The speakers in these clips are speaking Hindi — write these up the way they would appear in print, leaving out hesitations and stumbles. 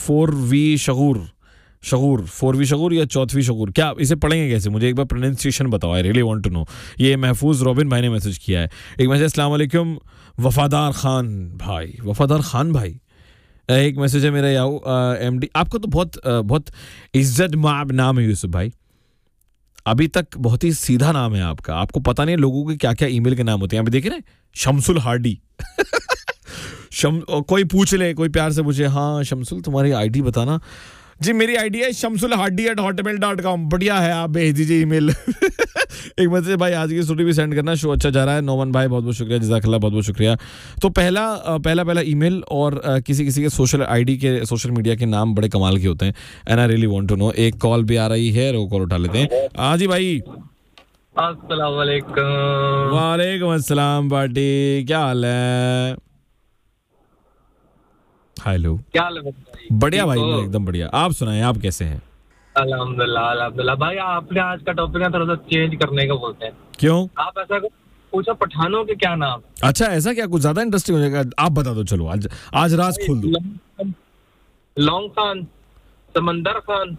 4V शगूर, 4V शगूर या 4वीं शगूर, क्या इसे पढ़ेंगे कैसे? मुझे एक बार प्रोनाउंसिएशन बताओ, I really want to know. ये महफूज रॉबिन भाई ने मैसेज किया है। एक मैसेज, अस्सलाम वालेकुम वफादार खान भाई, वफादार खान भाई। एक मैसेज है मेरा याऊ एमडी, आपको तो बहुत इज्जत माब नाम है यूसुफ भाई, अभी तक बहुत ही सीधा नाम है आपका, आपको पता नहीं लोगों के क्या क्या ईमेल के नाम होते हैं। अभी देखे ना, शमसुल हार्डी कोई पूछ ले, कोई प्यार से पूछे, हाँ शमसुल तुम्हारी आईडी बताना जी, मेरी आईडी है shamsulhardi@hotmail.com, बढ़िया है, आप भेज दीजिए ईमेल। एक मैसेज, भाई आज की स्टोरी भी सेंड करना, शो अच्छा जा रहा है। नोमन भाई बहुत बहुत शुक्रिया, जज़ाकल्लाह बहुत बहुत शुक्रिया। तो पहला ईमेल और किसी के सोशल आईडी के, सोशल मीडिया के नाम बड़े कमाल के होते हैं, and I really want to know. एक कॉल भी आ रही है, वो कॉल उठा लेते हैं। हाँ जी भाई, अस्सलाम वालेकुम। वालेकुम अस्सलाम बाटी, क्या हाल है? हेलो, क्या हाल है? बढ़िया भाई, एकदम बढ़िया। आप सुनाएं, आप कैसे हैं? अल्हम्दुलिल्लाह अल्हम्दुलिल्लाह। भाई आपने आज का टॉपिक ना थोड़ा सा चेंज करने का बोलते हैं। क्यों? आप ऐसा पूछो, पठानों के क्या नाम? अच्छा ऐसा क्या, कुछ ज्यादा इंटरेस्टिंग हो जाएगा, आप बता दो। चलो आज राज खोल दो। लॉन्ग खान, समंदर खान,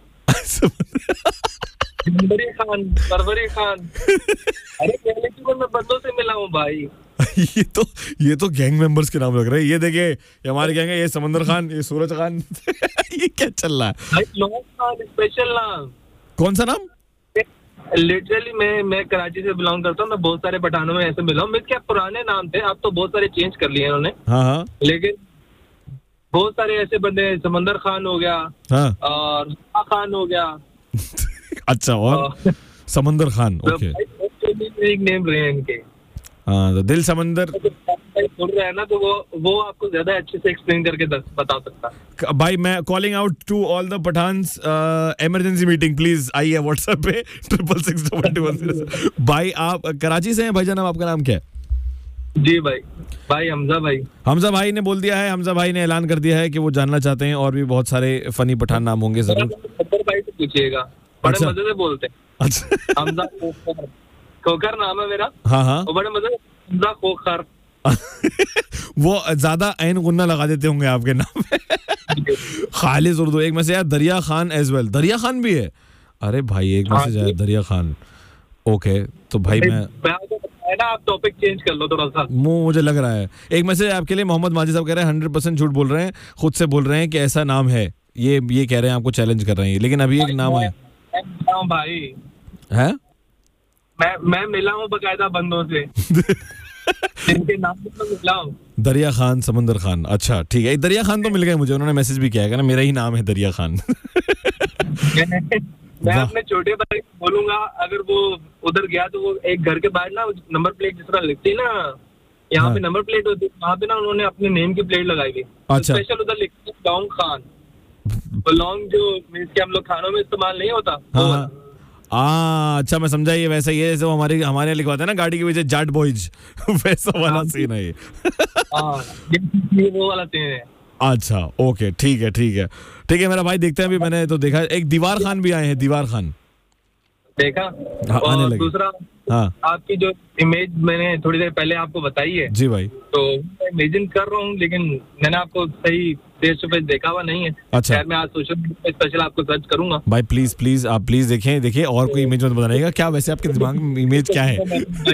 जिंदरी खान, परवरी खान। अरे पहले की मैं बंदों से मिला हूँ भाई। ये तो गैंग मेंबर्स के नाम लग रहे हैं। ये देखिए, ये हमारे गैंग है, ये समंदर खान, ये सूरज खान। ये क्या चल रहा है भाई? लॉन्ग खान स्पेशल नाम। कौन सा नाम? लिटरली मैं कराची से बिलोंग करता हूँ, मैं बहुत सारे पठानों में ऐसे मिला हूँ। मेरे क्या पुराने नाम थे, अब तो बहुत सारे चेंज कर लिए इन्होंने। हाँ, लेकिन बहुत सारे ऐसे बंदे, समंदर खान हो गया, हाँ, और खान हो गया। अच्छा, और समंदर खान, ओके। एक नेम रहे हैं इनके। हाँ, तो दिल समंदर बोल रहे हैं ना, तो वो आपको ज्यादा अच्छे से एक्सप्लेन करके बता सकता। भाई मैं calling out to all the Pathans, emergency meeting please आइए व्हाट्सएप पे 66621। भाई आप कराची से हैं भाईजान, आपका नाम क्या है? जी भाई हमजा भाई ने बोल दिया है, हमजा भाई ने ऐलान कर दिया है कि वो जानना चाहते हैं, और भी बहुत सारे फनी पठान नाम होंगे जरूर। भाई से पूछिएगा, बड़े मजे से बोलते हैं। अच्छा, हमजा खोखर नाम है मेरा। हाँ, बड़े मजे से हमजा खोखर। वो ज्यादा ऐन गुन्ना लगा देते होंगे आपके नाम में। खालिद उर्दू। एक मैसेज यार, दरिया खान एज वेल, दरिया खान भी है। अरे भाई एक मैसेज आया, दरिया खान, ओके। तो भाई मैं ना, आप टॉपिक चेंज कर लो थोड़ा सा, मुझे लग रहा है। एक मैसेज आपके लिए, मोहम्मद माजिद साहब कह रहे हैं 100% झूठ बोल रहे हैं, खुद से बोल रहे हैं कि ऐसा नाम है। ये कह रहे हैं, आपको चैलेंज कर रहे हैं, लेकिन अभी एक नाम है भाई है। मैं मिला हूँ बकायदा बंदों से। इनके नाम तो मिला हूँ, दरिया खान, समंदर खान। अच्छा ठीक है, दरिया खान तो मिल गए मुझे, उन्होंने मैसेज भी किया है ना, मेरा ही नाम है दरिया खान। मैं अपने छोटे भाई को बोलूंगा, अगर वो उधर गया तो वो एक घर के बाहर ना नंबर प्लेट जिस तरह लिखती है ना, यहाँ पे नंबर प्लेट होती है, वहाँ पे ना उन्होंने अपने नेम की प्लेट लगाई हुई। अच्छा। स्पेशल उधर लिखते हैं लॉन्ग खान। तो लॉन्ग जो मीन्स के हम लोग खानों में इस्तेमाल नहीं होता। अच्छा मैं समझा, ये वैसा ये जैसे हमारे यहाँ लिखवाते हैं ना गाड़ी के पीछे जाट बॉयज, वैसा वाला सीन है ये। वो वाला सीन है। अच्छा ओके, ठीक है मेरा भाई, देखते हैं। अभी मैंने तो देखा एक दीवार खान भी आए हैं, दीवार खान देखा। हाँ, आने और लगे। दूसरा, हाँ, आपकी जो इमेज मैंने थोड़ी देर पहले आपको बताई है जी भाई, तो मैं इमेजिन कर रहा हूँ, लेकिन मैंने आपको सही फेस टू फेस देखा हुआ नहीं है। अच्छा, मैं आज सोशल मीडिया पे स्पेशल आपको सर्च करूंगा। भाई प्लीज आप प्लीज देखिए, और कोई इमेज मत बताइएगा। क्या वैसे आपके दिमाग में इमेज क्या है?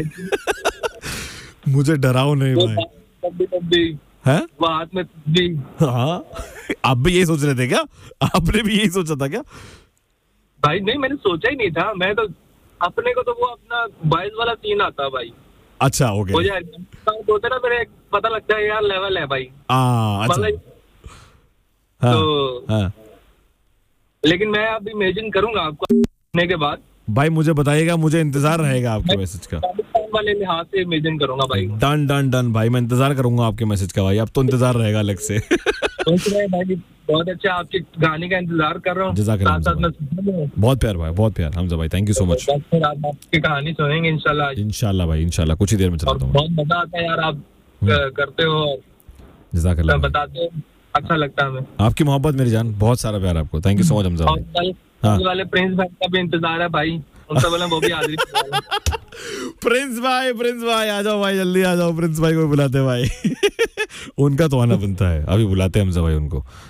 मुझे डराओ नहीं भाई। है वो हाथ में भी। हाँ, आप भी यही सोच रहे थे क्या? आपने भी यही सोचा था क्या? भाई नहीं, मैंने सोचा ही नहीं था। मैं तो अपने को तो वो अपना बॉयज वाला सीन आता भाई। अच्छा ओके, होते ना, मेरे पता लगता है यार लेवल है भाई। अच्छा। हाँ, तो हाँ। लेकिन मैं अब इमेजिन करूंगा आपको सुनने के बाद। भाई मुझे बताइएगा, मुझे इंतजार रहेगा आपके मैसेज का। वाले लिहाज से इमेजिन करूंगा भाई। डन भाई, मैं इंतजार करूंगा आपके मैसेज का भाई। अब तो इंतजार रहेगा अलग से। भाई बहुत अच्छा, आपकी गाने का इंतजार कर रहा हूँ। बहुत प्यार भाई, बहुत प्यार हमजा भाई, थैंक यू सो मच। आपकी कहानी सुनेंगे इंशाल्लाह भाई, इंशाल्लाह कुछ ही देर में चलाता हूँ। बहुत मजा आता है यार, आप करते हो, जज़ाकल्लाह, बताते हो, अच्छा लगता है हमें। आपकी मोहब्बत मेरी जान, बहुत सारा प्यार आपको, thank you so much Hamza भाई। वाले प्रिंस भाई का भी इंतजार है भाई, उनसे बोले वो भी हाजिर। प्रिंस भाई आ जाओ भाई, जल्दी आ जाओ, प्रिंस भाई को बुलाते भाई। उनका तो आना बनता है, अभी बुलाते हैं हमजा भाई उनको।